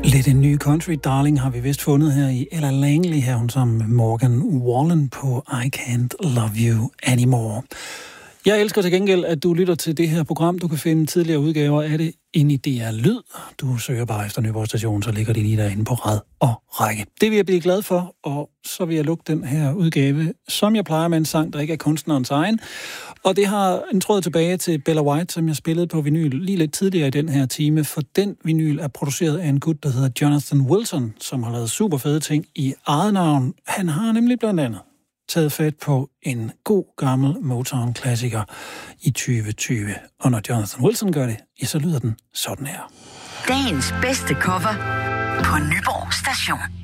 Lidt en ny country darling har vi vist fundet her i Ella Langley, her hun som Morgan Wallen på I Can't Love You Anymore. Jeg elsker til gengæld, at du lytter til det her program. Du kan finde tidligere udgaver af det inde i DR Lyd. Du søger bare efter Nyborg Station, så ligger de lige derinde på rad og række. Det vil jeg blive glad for, og så vil jeg lukke den her udgave, som jeg plejer med en sang, der ikke er kunstnerens egen. Og det har en tråd tilbage til Bella White, som jeg spillede på vinyl lige lidt tidligere i den her time, for den vinyl er produceret af en gut, der hedder Jonathan Wilson, som har lavet super fede ting i eget navn. Han har nemlig blandt andet taget fat på en god gammel Motown-klassiker i 2020. Og når Jonathan Wilson gør det, ja, så lyder den sådan her. Dagens bedste cover på Nyborg Station.